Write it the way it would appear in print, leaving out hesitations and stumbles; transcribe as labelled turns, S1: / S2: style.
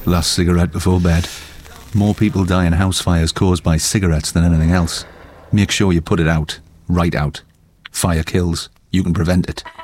S1: Last cigarette before bed. More people die in house fires caused by cigarettes than anything else. Make sure you put it out. Right out. Fire kills. You can prevent it.